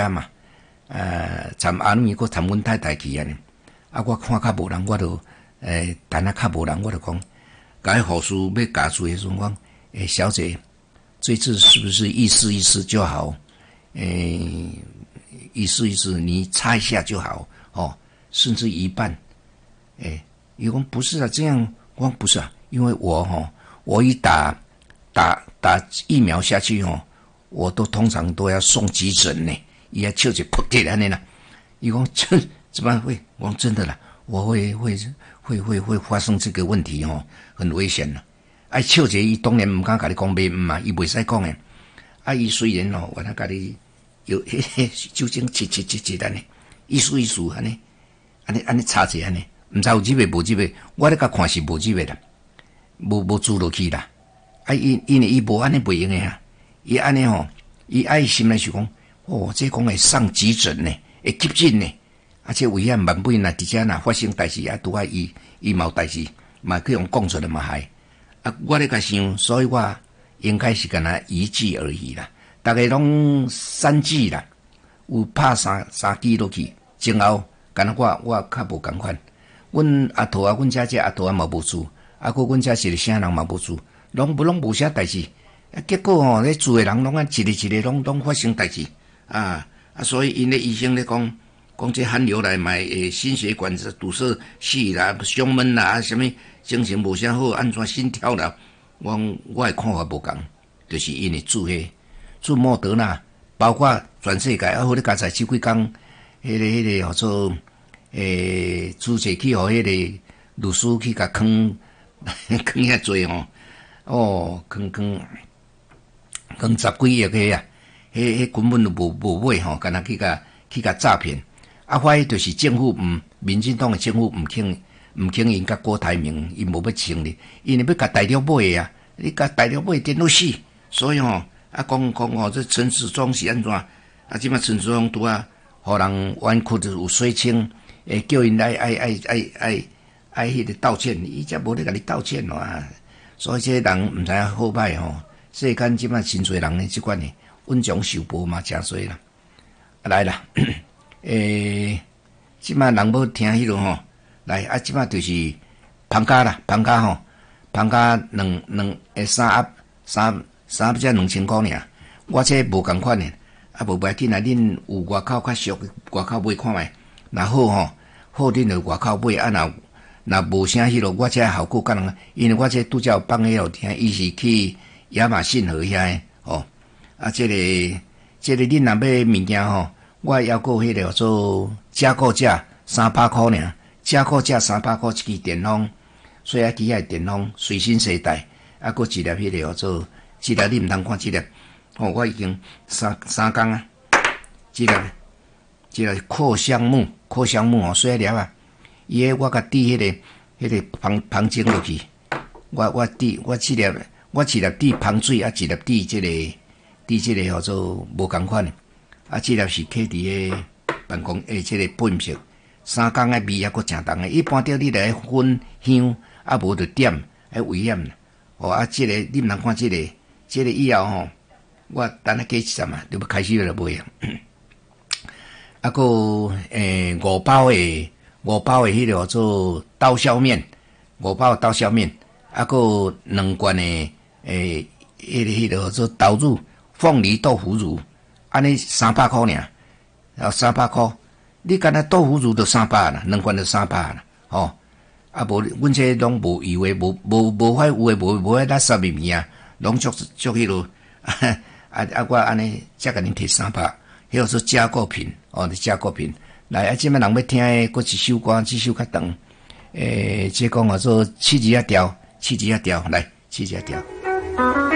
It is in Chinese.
家嘛，参阿妹佫参阮太太去安尼，啊，我看较无人，我就等下较无人，我就讲，甲迄护士要加注的时候讲，小姐，这次是不是意思意思就好？意思意思，你擦一下就好哦，甚至一半。伊讲不是啊，这样我讲不是啊，因为我一打疫苗下去我通常都要送急诊呢，伊要笑一扑起安尼啦。伊讲这怎么会？我讲真的啦，我会发生这个问题很危险啦。笑一伊当然唔敢甲你讲袂嘛，伊袂使讲诶。伊虽然我甲你有酒精切安尼，意思安尼插者安尼，毋知有入味无入味，我咧甲看是无入味啦，无注落去啦。因为伊无安尼袂用诶啊，伊安尼伊爱心来想讲，这讲会上急诊呢，会急诊呢，这危险万不若伫遮若发生代志拄啊伊嘛有代志，嘛去用讲出来嘛害。我咧甲想，所以我应该是干那1剂而已啦。大概拢3剂啦，有拍3剂落去，前后干那我较无共款。阮阿婆阮遮阿婆嘛无住，阮遮一个啥人嘛无住，拢无啥代志。结果咧住诶人拢一个拢发生代志所以因咧医生咧讲这寒流来嘛心血管堵塞死啦、胸闷啦什么精神无啥好，安怎心跳啦？我诶看法无共，就是因为住莫德纳，包括全世界好咧加在即几工，迄个叫做注射去互迄个律师去甲囥遐多囥10几亿个啊，迄根本就无买干那去甲诈骗。发现就是政府民进党的政府唔肯因甲郭台铭，因无要清哩，因为要甲大陆买啊，你甲大陆买电脑死，所以讲这陈时中是安怎？即摆陈时中拄互人冤屈就有水清，叫因爱迄个道歉，伊则无咧甲你道歉所以这人毋知影好歹世间即摆真侪人呢，即款呢恩将仇报嘛，诚侪啦。来啦，即摆人要听迄落来即摆就是芳家啦，芳家三只2000块尔，我这无共款的，无要紧恁有外口较俗，外口买看觅，若好好恁就外口买若无啥迄落，我这效果甲人，因为我这拄则有放迄落听，伊是去亚马逊河遐这个恁若买物件我要过迄个叫做加购价300块尔，加购价300块一支电风，所以机械电风随身携带，佫一粒迄个叫做一粒你毋通看一粒，我已经三工啊，一粒扩香木细粒伊我甲滴迄个芳精落去，我滴我一粒滴芳水一粒滴即个叫做无共款的。这粒是摕伫个办公这个喷色，3工的味还佫诚重的。一般着你来熏香，无就点，危险啦。这个你毋通看这个以后我等下加一站啊，就要开始来买啊。5包的迄个叫做刀削面，5包刀削面，佫2罐的迄个叫做豆乳凤梨豆腐乳。安尼300块尔，300块，你干那豆腐乳都300啦，2罐就300啦，无阮这拢无油诶，无法有诶，无法垃圾物件，拢足迄落，我安尼才甲恁摕300，迄个说加购品，加购品。来即摆人要听诶，佫一首歌，这首较长，这讲叫做七字一条，来七字一条。